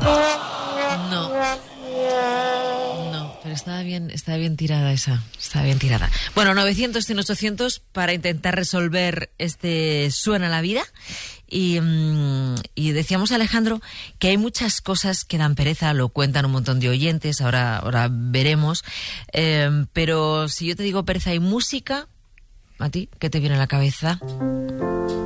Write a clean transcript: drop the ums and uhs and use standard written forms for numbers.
No. No, pero estaba bien tirada esa. Estaba bien tirada. Bueno, 900, 100, 800 para intentar resolver este Suena la Vida. Y decíamos, Alejandro, que hay muchas cosas que dan pereza, lo cuentan un montón de oyentes, ahora veremos. Pero si yo te digo pereza y música, ¿a ti qué te viene a la cabeza?